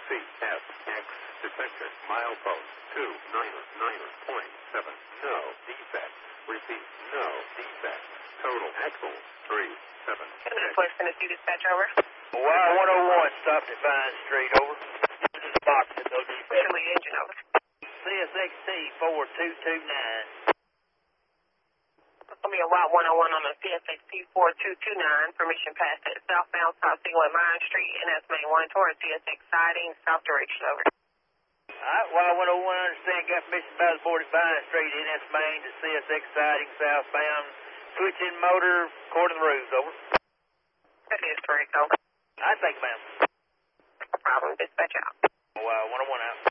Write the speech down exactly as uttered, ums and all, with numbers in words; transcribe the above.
C F X detected milepost two nine nine point seven. No defect. Repeat, no defect. Total axle three seven. West Tennessee dispatch over. Y one oh one stopped at Vine Street, over. This is box at no defect. Lead engine over. C S X T four two two nine. It's going to be a Y one oh one on the C S X T four two two nine. Permission passed at southbound South Signal at Vine Street, and that's main one towards C S X siding, south direction, over. Alright, Y one oh one, understand, got permission by the board at Vine Street, N S main to C S X siding, southbound. Switching motor, according to the rules, over. That is correct, over. I think, ma'am. No problem, dispatch out. Y one oh one out.